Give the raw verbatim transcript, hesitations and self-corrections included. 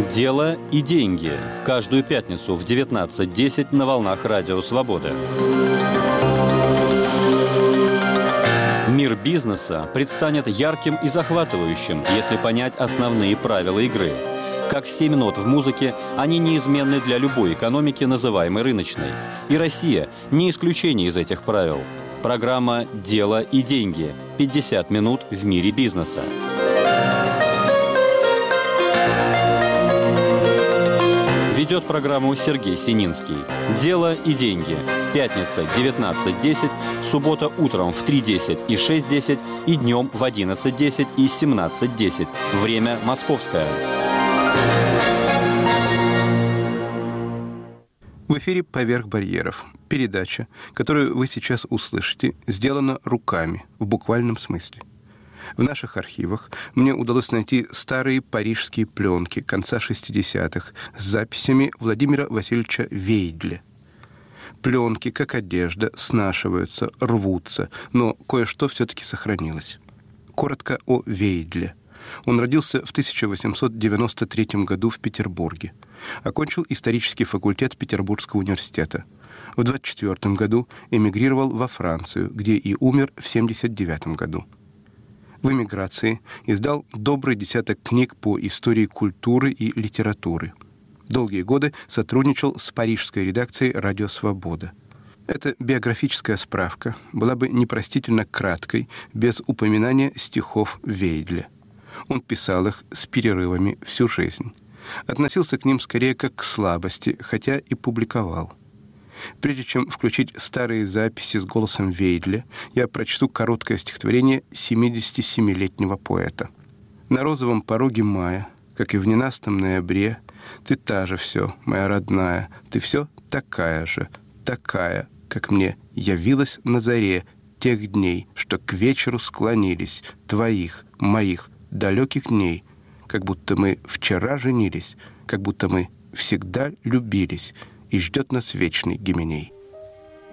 Дело и деньги. Каждую пятницу в девятнадцать десять на волнах Радио Свобода. Мир бизнеса предстанет ярким и захватывающим, если понять основные правила игры. Как семь нот в музыке, они неизменны для любой экономики, называемой рыночной. И Россия не исключение из этих правил. Программа «Дело и деньги». пятьдесят минут в мире бизнеса. Ведет программу Сергей Сининский. «Дело и деньги». Пятница, девятнадцать десять, суббота утром в три десять и шесть десять и днем в одиннадцать десять и семнадцать десять. Время московское. В эфире «Поверх барьеров». Передача, которую вы сейчас услышите, сделана руками, в буквальном смысле. В наших архивах мне удалось найти старые парижские пленки конца шестидесятых с записями Владимира Васильевича Вейдля. Пленки, как одежда, снашиваются, рвутся, но кое-что все-таки сохранилось. Коротко о Вейдле. Он родился в тысяча восемьсот девяносто третьем году в Петербурге. Окончил исторический факультет Петербургского университета. В двадцать четвёртом году эмигрировал во Францию, где и умер в семьдесят девятом году. В эмиграции издал добрый десяток книг по истории культуры и литературы. Долгие годы сотрудничал с парижской редакцией «Радио Свобода». Эта биографическая справка была бы непростительно краткой, без упоминания стихов Вейдля. Он писал их с перерывами всю жизнь. Относился к ним скорее как к слабости, хотя и публиковал. Прежде чем включить старые записи с голосом Вейдля, я прочту короткое стихотворение семидесятисемилетнего поэта. «На розовом пороге мая, как и в ненастном ноябре, ты та же все, моя родная, ты все такая же, такая, как мне явилась на заре тех дней, что к вечеру склонились, твоих, моих, далеких дней, как будто мы вчера женились, как будто мы всегда любились, и ждет нас вечный Гименей».